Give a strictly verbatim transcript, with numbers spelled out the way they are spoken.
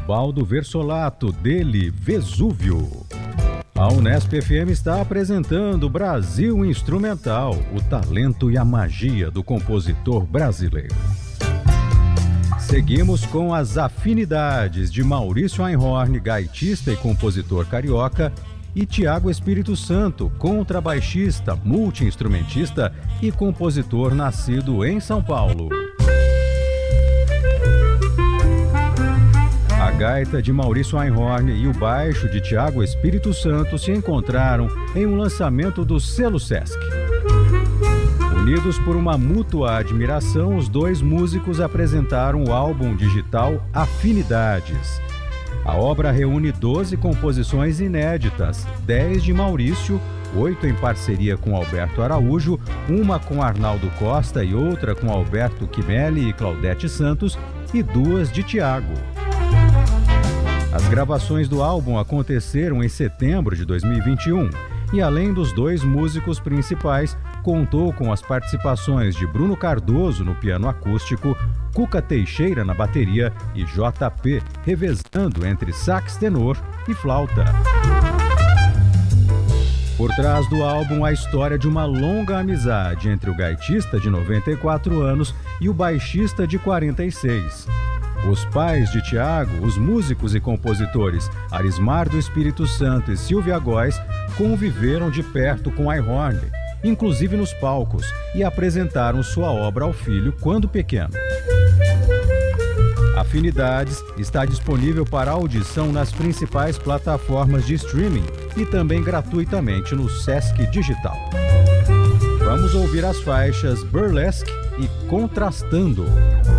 Baldo Versolato, dele, Vesúvio. A Unesp F M está apresentando Brasil Instrumental, o talento e a magia do compositor brasileiro. Seguimos com as afinidades de Maurício Einhorn, gaitista e compositor carioca, e Tiago Espírito Santo, contrabaixista, multi-instrumentista e compositor nascido em São Paulo. A gaita de Maurício Einhorn e o baixo de Tiago Espírito Santo se encontraram em um lançamento do selo Sesc. Unidos por uma mútua admiração, os dois músicos apresentaram o álbum digital Afinidades. A obra reúne doze composições inéditas, dez de Maurício, oito em parceria com Alberto Araújo, uma com Arnaldo Costa e outra com Alberto Chimelli e Claudete Santos, e duas de Tiago. As gravações do álbum aconteceram em setembro de dois mil e vinte e um e, além dos dois músicos principais, contou com as participações de Bruno Cardoso no piano acústico, Cuca Teixeira na bateria e J P revezando entre sax tenor e flauta. Por trás do álbum, a história de uma longa amizade entre o gaitista de noventa e quatro anos e o baixista de quarenta e seis. Os pais de Tiago, os músicos e compositores Arismar do Espírito Santo e Silvia Góes, conviveram de perto com Einhorn, inclusive nos palcos, e apresentaram sua obra ao filho quando pequeno. Afinidades está disponível para audição nas principais plataformas de streaming e também gratuitamente no Sesc Digital. Vamos ouvir as faixas Burlesque e Contrastando.